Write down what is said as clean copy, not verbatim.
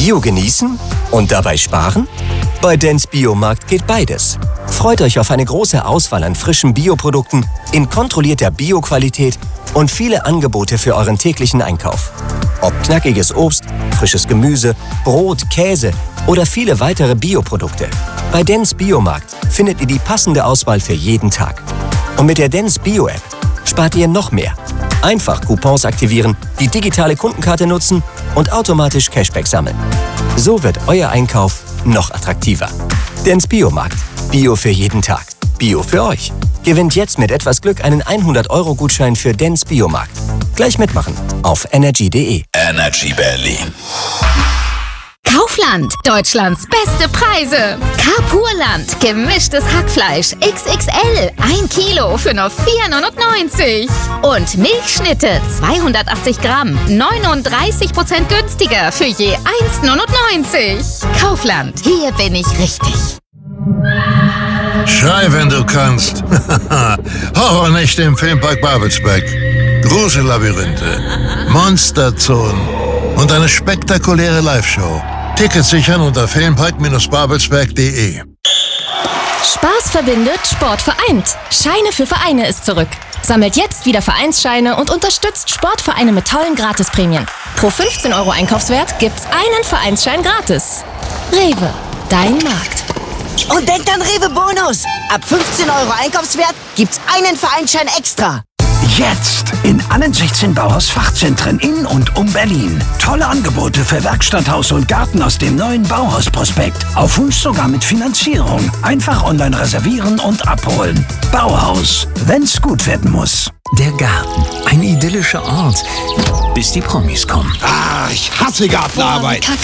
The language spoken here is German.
Bio genießen und dabei sparen? Bei Dens Biomarkt geht beides. Freut euch auf eine große Auswahl an frischen Bioprodukten in kontrollierter Bioqualität und viele Angebote für euren täglichen Einkauf. Ob knackiges Obst, frisches Gemüse, Brot, Käse oder viele weitere Bioprodukte. Bei Dens Biomarkt findet ihr die passende Auswahl für jeden Tag. Und mit der Dens Bio-App spart ihr noch mehr. Einfach Coupons aktivieren, die digitale Kundenkarte nutzen und automatisch Cashback sammeln. So wird euer Einkauf noch attraktiver. Dens Biomarkt. Bio für jeden Tag. Bio für euch. Gewinnt jetzt mit etwas Glück einen 100-Euro-Gutschein für Dens Biomarkt. Gleich mitmachen auf energy.de. Energy Berlin. Kaufland, Deutschlands beste Preise. Carpurland, gemischtes Hackfleisch XXL, 1 Kilo für nur 4,99 €. Und Milchschnitte, 280 Gramm, 39% günstiger für je 1,99 €. Kaufland, hier bin ich richtig. Schrei, wenn du kannst. Horrornächte im Filmpark Babelsberg. Gruselabyrinthe, Monsterzonen und eine spektakuläre Live-Show. Tickets sichern unter filmpark-babelsberg.de. Spaß verbindet, Sport vereint. Scheine für Vereine ist zurück. Sammelt jetzt wieder Vereinsscheine und unterstützt Sportvereine mit tollen Gratisprämien. Pro 15 € Einkaufswert gibt's einen Vereinsschein gratis. Rewe, dein Markt. Und denkt an Rewe Bonus. Ab 15 € Einkaufswert gibt's einen Vereinsschein extra. Jetzt in allen 16 Bauhaus-Fachzentren in und um Berlin. Tolle Angebote für Werkstatt, Haus und Garten aus dem neuen Bauhaus-Prospekt. Auf Wunsch sogar mit Finanzierung. Einfach online reservieren und abholen. Bauhaus, wenn's gut werden muss. Der Garten, ein idyllischer Ort, bis die Promis kommen. Ich hasse Gartenarbeit.